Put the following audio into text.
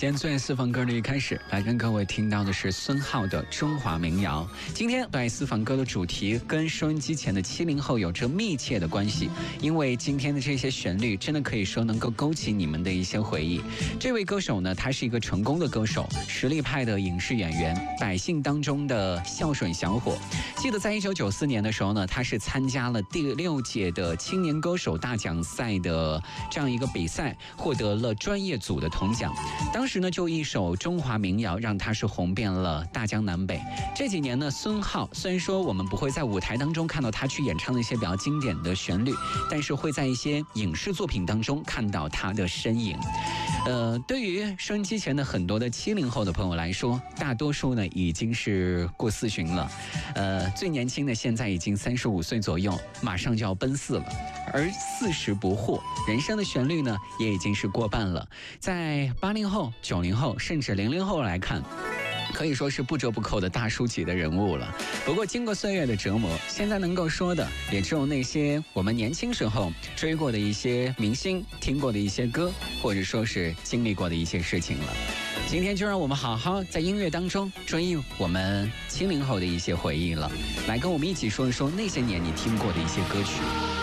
今天最爱私房歌的一开始，来跟各位听到的是孙浩的中华民谣。今天最爱私房歌的主题跟收音机前的70后有着密切的关系，因为今天的这些旋律真的可以说能够勾起你们的一些回忆。这位歌手呢，他是一个成功的歌手，实力派的影视演员，百姓当中的孝顺小伙。记得在1994年的时候呢，他是参加了第6届的青年歌手大奖赛的这样一个比赛，获得了专业组的铜奖。当时呢，就一首中华民谣让他是红遍了大江南北。这几年呢，孙浩虽然说我们不会在舞台当中看到他去演唱的一些比较经典的旋律，但是会在一些影视作品当中看到他的身影。对于收音机前的很多的70后的朋友来说，大多数呢已经是过40了，最年轻的现在已经35岁左右，马上就要奔4了。而40不惑，人生的旋律呢也已经是过半了。在80后、90后甚至00后来看，可以说是不折不扣的大叔级的人物了。不过经过岁月的折磨，现在能够说的也只有那些我们年轻时候追过的一些明星，听过的一些歌，或者说是经历过的一些事情了。今天就让我们好好在音乐当中追忆我们70后的一些回忆了，来跟我们一起说一说那些年你听过的一些歌曲。